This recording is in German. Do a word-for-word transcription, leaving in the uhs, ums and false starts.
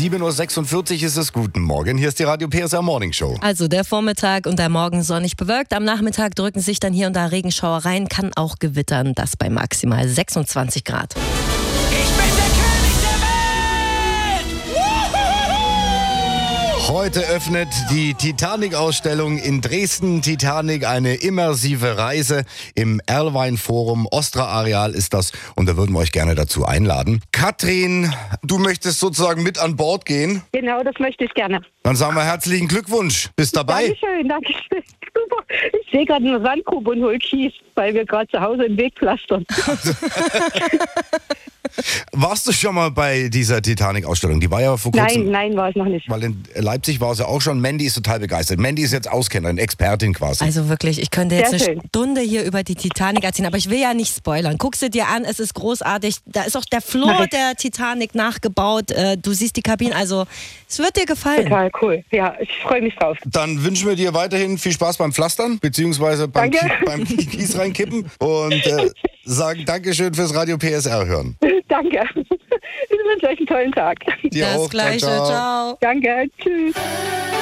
sieben Uhr sechsundvierzig ist es. Guten Morgen, hier ist die Radio P S R Morning Show. Also der Vormittag und der Morgen sonnig bewölkt. Am Nachmittag drücken sich dann hier und da Regenschauer rein, kann auch gewittern. Das bei maximal sechsundzwanzig Grad. Ich bin der König der Welt! Heute öffnet die Titanic-Ausstellung in Dresden. Titanic, eine immersive Reise im Erlwein Forum. Ostra Areal ist das und da würden wir euch gerne dazu einladen. Katrin, du möchtest sozusagen mit an Bord gehen? Genau, das möchte ich gerne. Dann sagen wir herzlichen Glückwunsch. Bist dabei? Dankeschön, Dankeschön. Super. Ich sehe gerade eine Sandgrube und hol Kies, weil wir gerade zu Hause im Weg pflastern. Warst du schon mal bei dieser Titanic-Ausstellung? Die war ja vor kurzem. Nein, nein, war ich noch nicht. Weil in Leipzig war es ja auch schon. Mandy ist total begeistert. Mandy ist jetzt Auskennerin, Expertin quasi. Also wirklich, ich könnte jetzt Sehr eine schön. Stunde hier über die Titanic erzählen, aber ich will ja nicht spoilern. Guck sie dir an, es ist großartig. Da ist auch der Flur Mach ich. der Titanic nachgebaut. Äh, Du siehst die Kabinen, also es wird dir gefallen. Total cool. Ja, ich freue mich drauf. Dann wünschen wir dir weiterhin viel Spaß beim Pflastern, beziehungsweise beim, Danke. Ki- beim Kies reinkippen und äh, sagen Dankeschön fürs Radio P S R hören. Danke. Ich wünsche euch einen tollen Tag. Dir Das auch. Gleiche, ciao. ciao. ciao. Danke. Tschüss.